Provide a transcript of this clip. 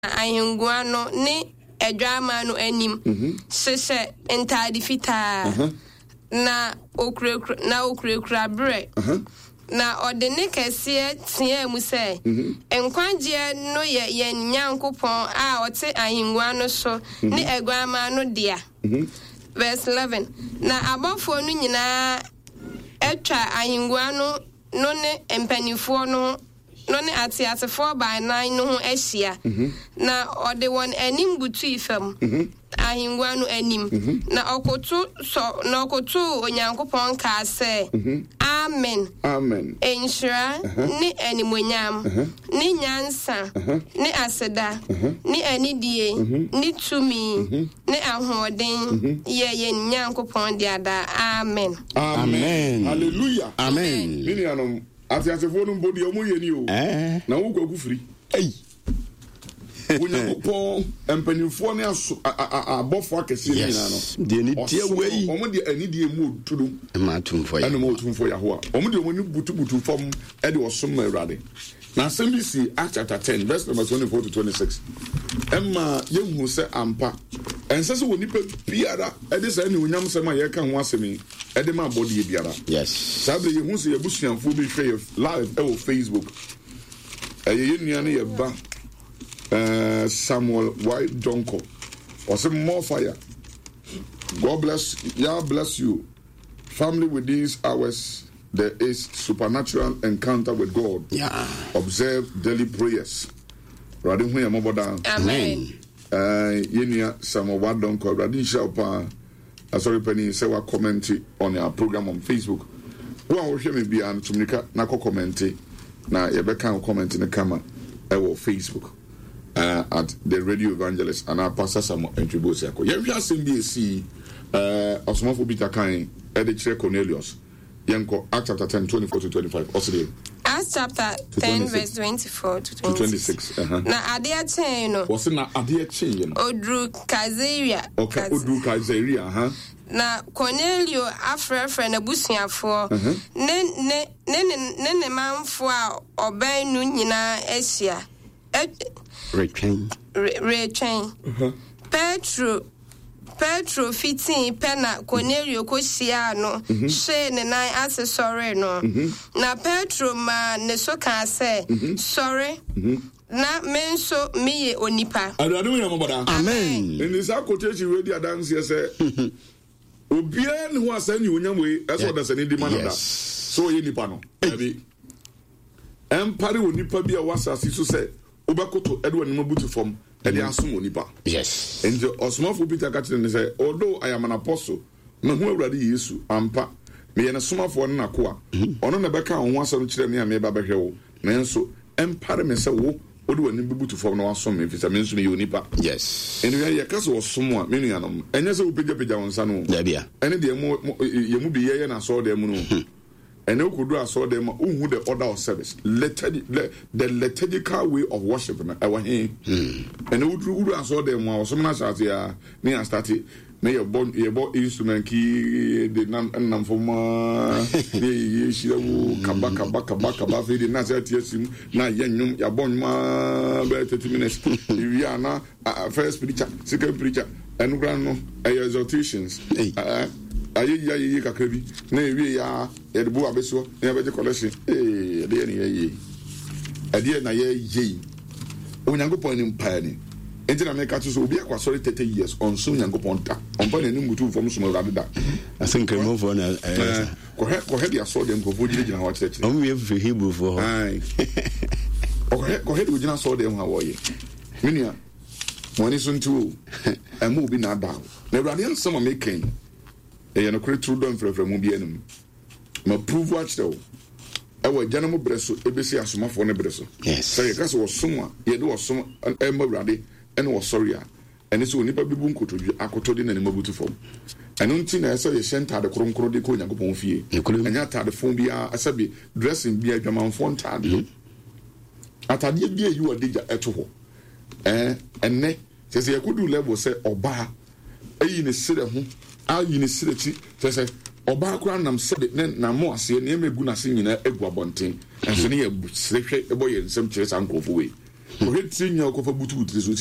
ahengua no ne edwama no anim sese entade fita na okrekra bre na odene kese tie mu se enkwagye no ye nyankopon a ote ahengua no so ne egwama no dia verse 11 na abofo no nyina etwa ahengua no ne empanifo no ne atiatefo by 9 no ho ahia na ode won anim butu ifam ahengua no anim na okoto onyankopon ka se amen enshira ni animonyam ni nyansa ni aseda ni anidie ni tumi ni ahoden ye nyankopon diada amen hallelujah amen binianom atiatefo no mbodi omo yeni o na wo kwagu firi Unyankopon empanifo ne abofo akese ni na no de ni tie wei omo de anidie mu tudu ma tumfo ya eno mo tumfo ya ho a omo de omo ni butu fam e de osom awrade na Assembly Acts chapter 10 verse number 24 to 26 emma yehu se ampa ense se woni pa biara e de sa ni onyam se ma ye ka ho asemi e de ma body biara yes sabe yehu se yebusuanfo bi hwe live e wo Facebook ye nua ne ye ba Samuel White Donko or some more fire. God bless you. Family, with these hours there is supernatural encounter with God. Yeah. Observe daily prayers. Radin huya moboda. Amen. Yenia Samuel White Donko Radin Shelpa. Sorry Penny say wa comment on our program on Facebook. Who are watching me be an tumika na ko comment na yebeka comment in the camera on Facebook. At the radio evangelist and our pastor some introduce yako. Yemhwa SMBC osomafo bita kan Edichere Cornelius. Yenko Acts chapter 10 24 to 25. Osile. Acts chapter 10 verse 24 to 26. Na ade chen no. Wose na ade chen ye no. Odru Caesarea. Okay, Odru Caesarea, na Cornelio afrefre na busuafo ne manfo a oban nu nyina asia Retrain. Petro fitin pena Cornelio kosia no she ne nan asesore no na Petro ma ne so ka se sorry na menso miye onipa adadu ya moboda amen in this quotation we dey dance here say obia ne ho asani onyam we eso da sani di manoda so ye nipa no abi empare onipa bia wasasi so say obakoto edwa ne mabutu form e dey asom onipa yes and osmofo Peter catch them say although I am an apostle me hu awrade Yesu ampa me ye ne somafo ne nakoa ono na beka ho asam kire me me ba behwe wo nanso empare me say wo odi wani bubutu form na wasom me fisa me nso me onipa yes enu ya kase osom a me nuanom enye se wo pegya wonsa no da bia ene de ye mu bi ye na so de mu no and you could do a sort them who the order of service. The liturgical way of worship. And you do a sort them while someone else here near started. May your born instrument key the num for my kabaka the Nazareth na yen ya born ma 30 minutes. We are now first preacher, second preacher, and grand exhortations. Aye kakrebi na ewie ya yedebu abeso na yabeje collection de ye ade na ye onyankopon ni mpani enti na meka so obi akwa sorry 30 years on so onyankopon ta onpa na ni mutu fom so mawrade da asenkremo for na ko he dia so dem ko fojire gina ho church on we free Hebrew for ai ko he gina so dem ha wo ye minia money so ntu emu bi na da na awrade ansama making no create don from bi enum ma prove watch though e wa janamo breso ebesi asomafo ne breso yes say ka so som a ye de osom e mawrade ene wo sorry a ene so onipa bibu nkotodwe akotode na ne mabutu fom eno nti na ese ye shenta de kronkro de ko nyakopon fie enya tade fon bia asabi dressing bia dwamanfo ntade atade bia yi wo deja eto ho enne se yakudu level say oba eyi ne sire ho ayi ne sireti tese oba akura nam sebe na mo ase ne megu na se nyina egu abonten enso ne ya sirehwe ebo ye nsem kire san kofo we ɔhwɛ tiri nya ɔkɔfa butu so